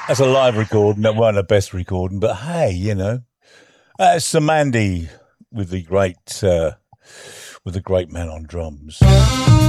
That's a live recording. That weren't the best recording, but hey, that's Sir Mandy with the great man on drums.